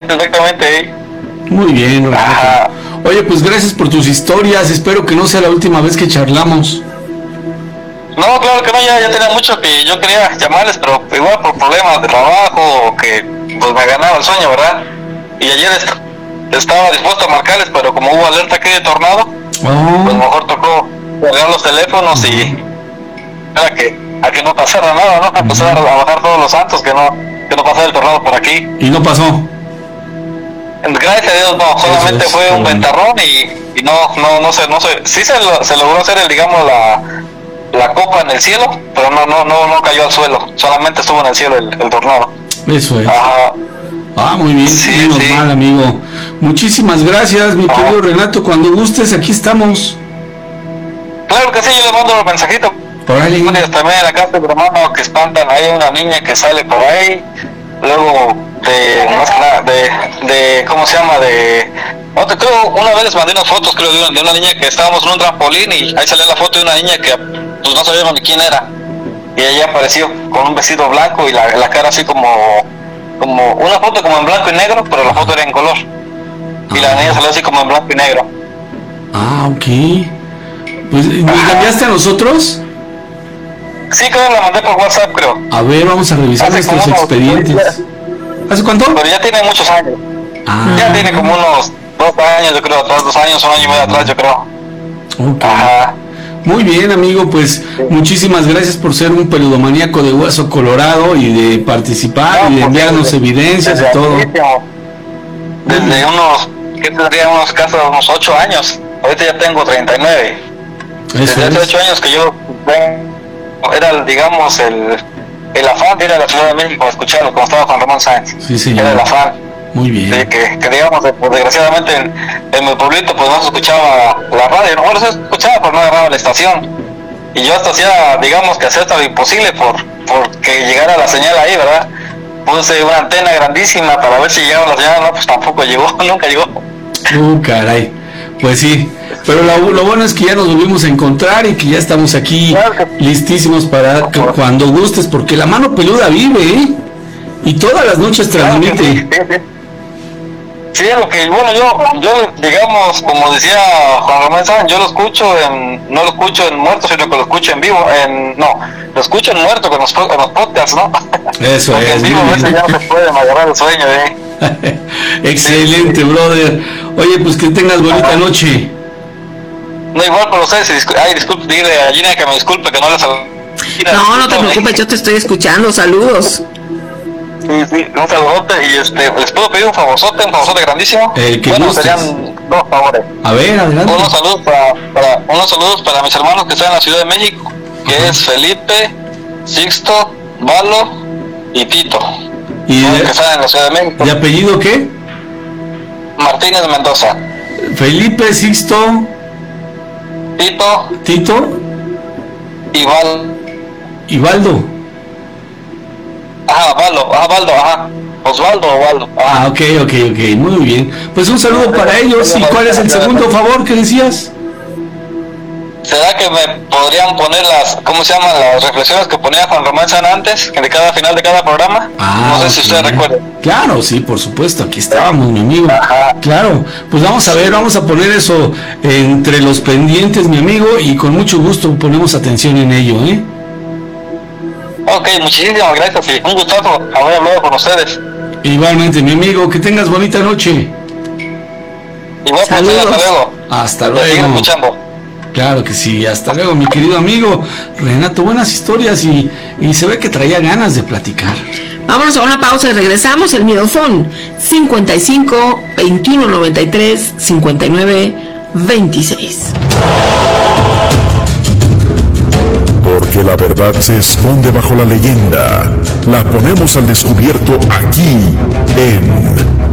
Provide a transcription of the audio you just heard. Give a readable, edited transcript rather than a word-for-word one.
exactamente. Muy bien, Renato. Oye, pues gracias por tus historias, espero que no sea la última vez que charlamos. No, claro que no, ya tenía mucho que yo quería llamarles, pero igual por problemas de trabajo, que pues me ganaba el sueño, ¿verdad? Y ayer estaba dispuesto a marcarles, pero como hubo alerta aquí de tornado, pues mejor tocó cargar los teléfonos y a que no pasara nada, ¿no? A pasar a bajar todos los santos, que no pasara el tornado por aquí. ¿Y no pasó? Gracias a Dios no, solamente fue un ventarrón y no sé, sí se logró hacer la copa en el cielo, pero no cayó al suelo, solamente estuvo en el cielo el tornado. Eso es. Muy bien, sí, normal, amigo. Muchísimas gracias, mi querido Renato, cuando gustes, aquí estamos. Claro que sí, yo le mando un mensajito. También en la casa de mi hermano que espantan, hay una niña que sale por ahí, luego de ¿cómo se llama? Creo una vez les mandé unas fotos, creo, de una niña que estábamos en un trampolín y ahí salía la foto de una niña que pues no sabíamos ni quién era, y ella apareció con un vestido blanco y la cara así como una foto como en blanco y negro, pero la foto era en color, y la niña salió así como en blanco y negro. Ok. Pues, ¿nos cambiaste a nosotros? Sí, creo que la mandé por WhatsApp, creo. A ver, vamos a revisar nuestros expedientes. ¿Hace cuánto? Pero ya tiene muchos años. Ya tiene como unos 2 años, yo creo, atrás, 2 años, 1 año y medio atrás, yo creo. Muy bien, amigo, pues muchísimas gracias por ser un peludomaníaco de hueso colorado y de participar y de enviarnos evidencias y todo. Desde ¿qué tendría? Unos 8 años. Ahorita ya tengo 39. Desde hace 8 años que yo era, digamos, el afán de ir a la Ciudad de México a escucharlo, como estaba Juan Ramón Sáenz. Sí, señor. Era el afán. Muy bien. De que digamos, pues, desgraciadamente en mi pueblito pues no se escuchaba la radio, no se escuchaba, pero no agarraba la estación. Y yo hasta hacía, digamos, que hacía hasta lo imposible por que llegara la señal ahí, ¿verdad? Puse una antena grandísima para ver si llegaba la señal, no, pues tampoco llegó, nunca llegó. Caray. Pues sí, pero lo bueno es que ya nos volvimos a encontrar y que ya estamos aquí listísimos para cuando gustes, porque la mano peluda vive, ¿eh? Y todas las noches transmite. Sí, lo que, bueno, yo digamos, como decía Juan Ramón Sáenz, yo lo escucho no lo escucho en muerto, sino que lo escucho en vivo, lo escucho en muerto con los podcasts, ¿no? Eso porque es. En vivo a veces ya no se puede agarrar el sueño, ¿eh? Excelente, brother. Oye, pues que tengas bonita noche. No, igual por ustedes, disculpe, dile a Gina que me disculpe, que no les... No te preocupes, yo te estoy escuchando, saludos. Sí, un saludote y les puedo pedir un favorzote grandísimo. Serían 2 favores. A ver, adelante. Unos saludos para mis hermanos que están en la Ciudad de México, que es Felipe, Sixto, Valo y Tito. ¿Y que están en la Ciudad de México? ¿De apellido qué? Martínez Mendoza. Felipe, Sixto, Tito y Valdo. Osvaldo o Valdo. Ok, muy bien. Pues un saludo para ellos. ¿Y cuál es el segundo favor que decías? ¿Será que me podrían poner las reflexiones que ponía Juan Ramón Sáenz antes, de cada final de cada programa? No sé si usted recuerda. Claro, sí, por supuesto, aquí estábamos, mi amigo. Claro, pues vamos a poner eso entre los pendientes, mi amigo, y con mucho gusto ponemos atención en ello, ¿eh? Ok, muchísimas gracias y un gustazo haber hablado con ustedes. Igualmente, mi amigo, que tengas bonita noche. Igual, hasta luego. Hasta luego. Sigan escuchando. Claro que sí, hasta luego, mi querido amigo Renato. Buenas historias y se ve que traía ganas de platicar. Vámonos a una pausa y regresamos. El Miedofón 55 21 93 59 26. Porque la verdad se esconde bajo la leyenda. La ponemos al descubierto aquí en